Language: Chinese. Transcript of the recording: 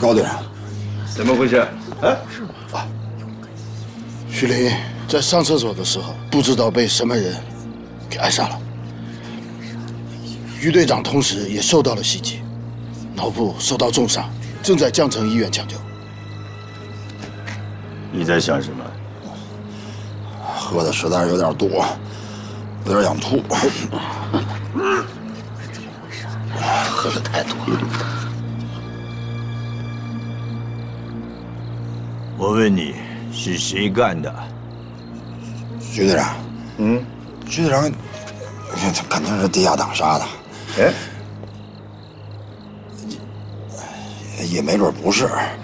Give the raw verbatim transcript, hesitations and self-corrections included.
高队长， 怎么回事？啊？ 啊，徐林在上厕所的时候，不知道被什么人给挨杀了。于队长同时也受到了袭击，脑部受到重伤，正在江城医院抢救。 你在想什么？ 喝的实在是有点多，有点想吐。喝的太多了。 我问你，是谁干的？ 徐队长， 嗯， 徐队长，肯定是地下党杀的。 哎， 也没准不是。